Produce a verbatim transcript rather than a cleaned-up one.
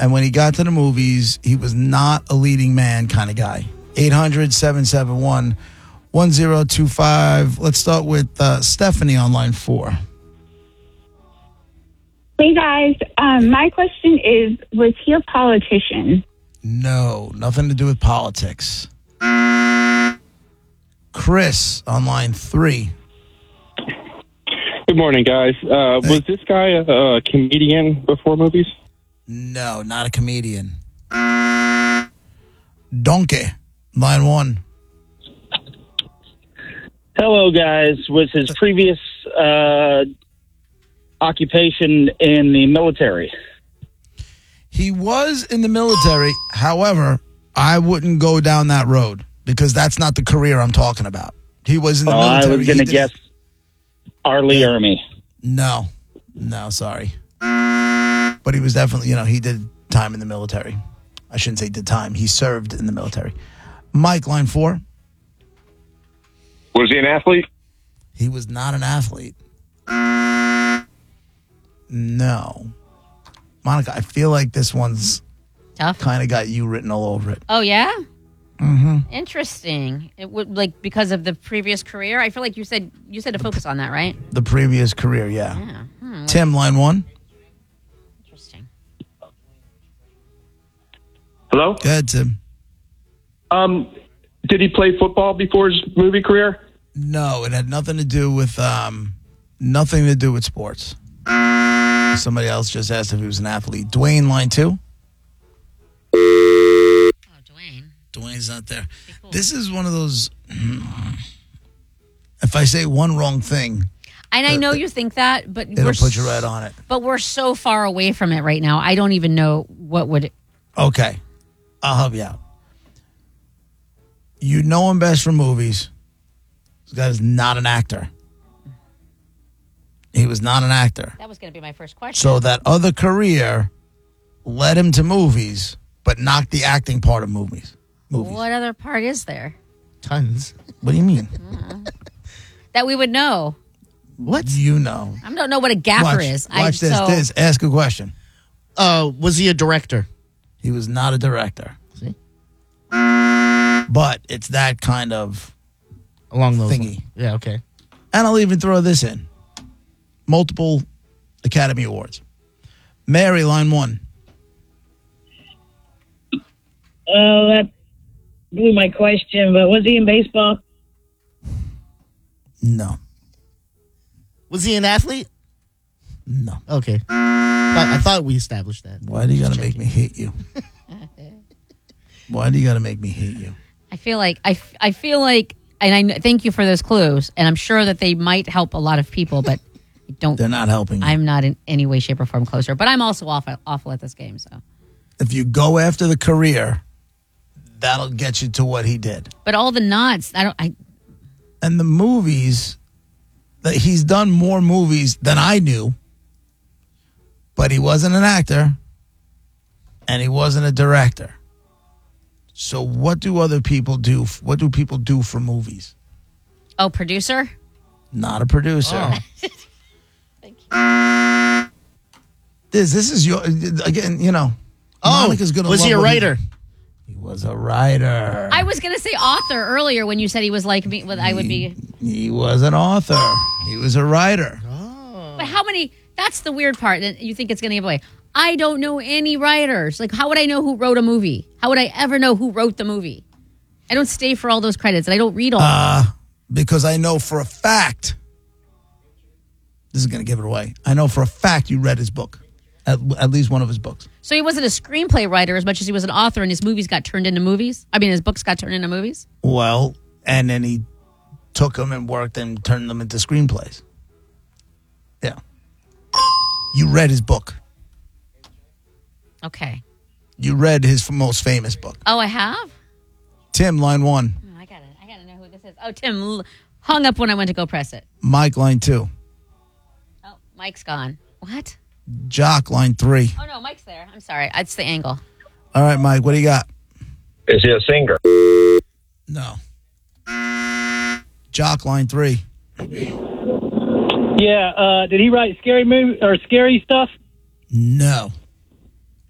And when he got to the movies, he was not a leading man kind of guy. eight hundred, seven seven one, one zero two five. Let's start with uh, Stephanie on line four. Hey, guys. Um, my question is, was he a politician? No, nothing to do with politics. Chris on line three. Good morning, guys. Uh, Hey. Was this guy a, a comedian before movies? No, not a comedian. Donkey, line one. Hello, guys. Was his previous uh, occupation in the military? He was in the military. However, I wouldn't go down that road because that's not the career I'm talking about. He was in the Oh, military. I was going He to did- guess R. Lee Ermey. No, no, sorry. But he was definitely, you know, he did time in the military. I shouldn't say did time. He served in the military. Mike, line four. Was he an athlete? He was not an athlete. No. Monica, I feel like this one's Tough. kind of got you written all over it. Oh, yeah? Mm-hmm. Interesting. It would like because of the previous career. I feel like you said you said to focus on that, right? The previous career, yeah. Yeah. Hmm, Tim, line one. interesting. Hello? Go ahead, Tim. Um, did he play football before his movie career? No, it had nothing to do with um, nothing to do with sports. Somebody else just asked if he was an athlete. Dwayne, line two. Oh, Dwayne. Dwayne's not there. Be cool. This is one of those. If I say one wrong thing, And I know you think that, but it'll we're put you right on it. But we're so far away from it right now. I don't even know what would. Okay, I'll help you out. You know him best from movies. This guy is not an actor. He was not an actor. That was going to be my first question. So that other career led him to movies, but knocked the acting part of movies. Movies. What other part is there Tons. What do you mean? that we would know? What? You know. I don't know what a gaffer Watch, is. watch I, this. so, This. Ask a question. Uh, was he a director? He was not a director. See? But it's that kind of Along those thingy. lines. Yeah, okay. And I'll even throw this in. Multiple Academy Awards. Mary, line one. Oh, that blew my question, but was he in baseball? No. Was he an athlete? No. Okay. I, I thought we established that. Why do you got to make me hate you? Why do you got to make me hate you? I feel like I, f- I feel like, and I kn- thank you for those clues, and I'm sure that they might help a lot of people, but I don't. They're not helping you. I'm not in any way, shape, or form closer, but I'm also awful, awful at this game. So, If you go after the career, that'll get you to what he did. but all the nods, I don't. I And the movies, that he's done more movies than I knew, but he wasn't an actor and he wasn't a director. So what do other people do? What do people do for movies? oh, producer. Not a producer. Oh. Thank you. This, this is your, again, you know, Oh, Monica's gonna was love he a what writer? He was a writer. I was gonna say author earlier when you said he was like me. Well, I would be. He was an author. He was a writer. But how many? That's the weird part that you think it's gonna give away. I don't know any writers. Like, how would I know who wrote a movie? How would I ever know who wrote the movie? I don't stay for all those credits, and I don't read all. Uh, because I know for a fact, this is going to give it away. I know for a fact you read his book, at, at least one of his books. So he wasn't a screenplay writer as much as he was an author, and his movies got turned into movies. I mean, his books got turned into movies. Well, and then he took them and worked and turned them into screenplays. Yeah. You read his book. Okay. You read his most famous book. Oh, I have. Tim, line one. Oh, I gotta, I gotta know who this is. Oh, Tim l- hung up when I went to go press it. Mike, line two. Oh, Mike's gone. What? Jock, line three. Oh no, Mike's there. I'm sorry. It's the angle. All right, Mike, what do you got? Is he a singer? No. Jock, line three. Yeah, uh, did he write scary movie or scary stuff? No.